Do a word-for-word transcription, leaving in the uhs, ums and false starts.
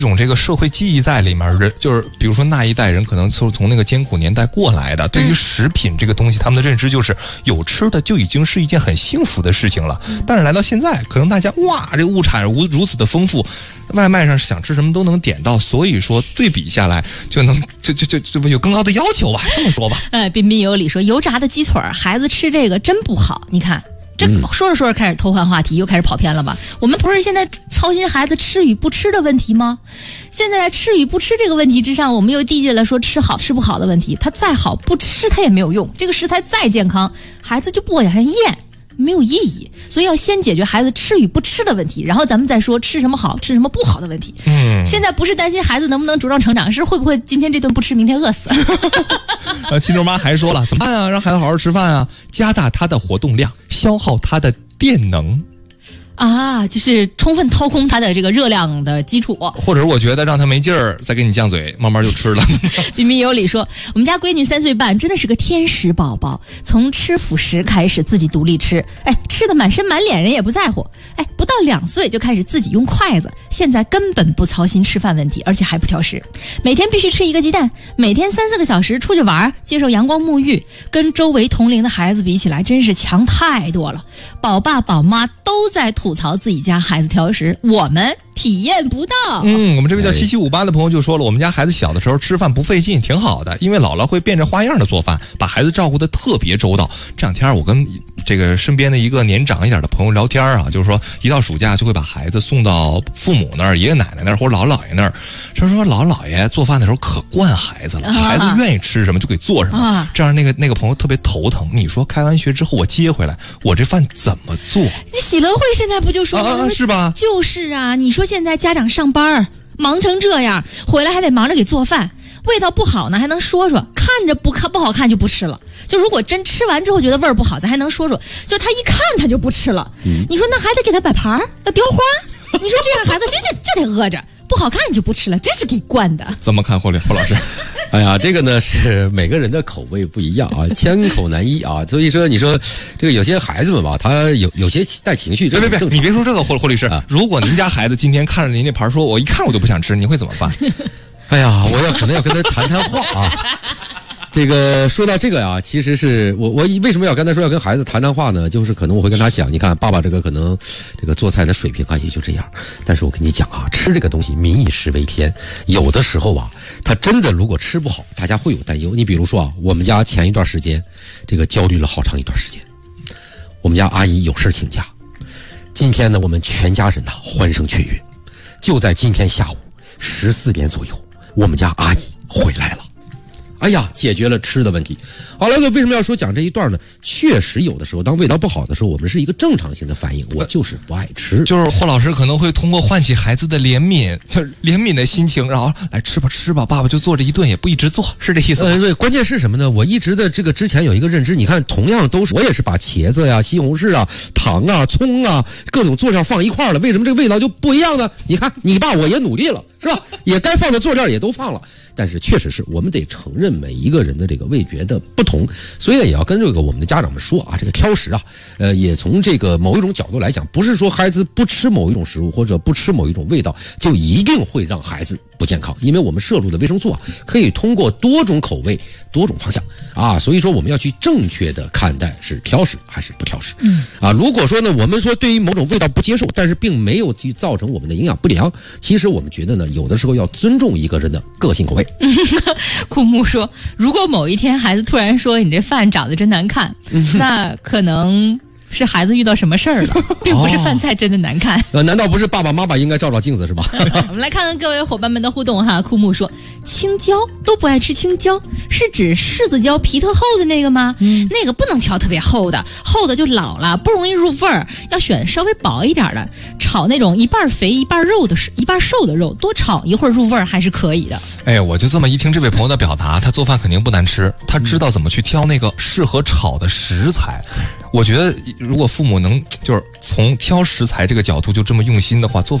这种这个社会记忆在里面，人就是比如说那一代人可能就从那个艰苦年代过来的，对于食品这个东西，他们的认知就是有吃的就已经是一件很幸福的事情了。但是来到现在，可能大家哇，这个物产如如此的丰富，外卖上想吃什么都能点到，所以说对比下来就能就就就就有更高的要求吧，这么说吧。 哎，彬彬有礼说油炸的鸡腿孩子吃这个真不好，你看。这说着说着开始偷换话题，又开始跑偏了吧？我们不是现在操心孩子吃与不吃的问题吗？现在在吃与不吃这个问题之上，我们又递进了说吃好吃不好的问题。它再好不吃它也没有用，这个食材再健康，孩子就不往下咽，没有意义。所以要先解决孩子吃与不吃的问题，然后咱们再说吃什么好吃什么不好的问题。嗯，现在不是担心孩子能不能茁壮成长，是会不会今天这顿不吃明天饿死。 呃，亲舅妈还说了，怎么办啊？让孩子好好吃饭啊，加大他的活动量，消耗他的电能。 啊，就是充分掏空它的这个热量的基础， 或者我觉得让他没劲儿，再给你犟嘴，慢慢就吃了。 彬彬有礼说，我们家闺女三岁半，真的是个天使宝宝，从吃辅食开始自己独立吃，哎，吃的满身满脸，人也不在乎。哎，不到两岁就开始自己用筷子，现在根本不操心吃饭问题，而且还不挑食，每天必须吃一个鸡蛋，每天三四个小时出去玩，接受阳光沐浴，跟周围同龄的孩子比起来，真是强太多了。宝爸宝妈都在吐。吐槽自己家孩子挑食，我们体验不到。 嗯，我们这位叫七七五八的朋友就说了，我们家孩子小的时候吃饭不费劲，挺好的，因为姥姥会变着花样的做饭，把孩子照顾得特别周到。这两天我跟这个身边的一个年长一点的朋友聊天啊，就是说一到暑假就会把孩子送到父母那儿、爷爷奶奶那儿或者姥姥姥爷那儿。他说姥姥姥爷做饭的时候可惯孩子了，啊、孩子愿意吃什么就给做什么，啊、这样那个那个朋友特别头疼。你说开完学之后我接回来，我这饭怎么做？ 你喜乐会现在不就说啊，是吧？ 就是啊，你说现在家长上班忙成这样，回来还得忙着给做饭，味道不好呢还能说说，看着不看不好看就不吃了。就如果真吃完之后觉得味儿不好，咱还能说说，就他一看他就不吃了。嗯、你说那还得给他摆盘要雕花，你说这样孩子就得就得饿着，不好看你就不吃了，真是给惯的。 怎么看霍霍老师？ 哎呀，这个呢是每个人的口味不一样啊，千口难一啊。所以说，你说这个有些孩子们吧，他有有些带情绪， 别别别，你别说这个霍霍律师啊。如果您家孩子今天看着您这盘说，我一看我就不想吃，你会怎么办？ 哎呀，我要可能要跟他谈谈话啊。这个说到这个呀，其实是我我为什么要跟他说要跟孩子谈谈话呢？就是可能我会跟他讲，你看爸爸这个可能这个做菜的水平啊也就这样，但是我跟你讲啊，吃这个东西民以食为天，有的时候啊，他真的如果吃不好，大家会有担忧。你比如说啊，我们家前一段时间这个焦虑了好长一段时间，我们家阿姨有事请假，今天呢我们全家人呐、啊、欢声雀跃，就在今天下午十四点左右，我们家阿姨回来了。哎呀，解决了吃的问题。好了，为什么要说讲这一段呢？确实有的时候当味道不好的时候，我们是一个正常性的反应，我就是不爱吃。 就是霍老师可能会通过唤起孩子的怜悯，就是怜悯的心情，然后来吃吧吃吧，爸爸就做这一顿也不一直做，是这意思吗？ 呃，对，关键是什么呢？我一直的这个之前有一个认知，你看同样都是我也是把茄子呀、西红柿啊、糖啊、葱啊各种佐料放一块了，为什么这个味道就不一样呢？你看你爸我也努力了，是吧？也该放的佐料也都放了。但是确实是我们得承认每一个人的这个味觉的不同，所以呢也要跟这个我们的家长们说啊，这个挑食啊，呃，也从这个某一种角度来讲，不是说孩子不吃某一种食物或者不吃某一种味道就一定会让孩子不健康，因为我们摄入的维生素啊，可以通过多种口味、多种方向啊，所以说我们要去正确的看待是挑食还是不挑食。嗯，啊，如果说呢，我们说对于某种味道不接受，但是并没有去造成我们的营养不良，其实我们觉得呢，有的时候要尊重一个人的个性口味。 库木说，如果某一天孩子突然说你这饭长得真难看，那可能是孩子遇到什么事儿了，并不是饭菜真的难看。 哦、呃，难道不是爸爸妈妈应该照照镜子是吧？ 我们来看看各位伙伴们的互动哈。库木说，青椒都不爱吃青椒，是指柿子椒皮特厚的那个吗？嗯，那个不能挑特别厚的，厚的就老了，不容易入味儿，要选稍微薄一点的。炒那种一半肥一半肉的，一半瘦的肉，多炒一会儿入味儿还是可以的。 哎，我就这么一听这位朋友的表达，他做饭肯定不难吃，他知道怎么去挑那个适合炒的食材。我觉得如果父母能就是从挑食材这个角度就这么用心的话，做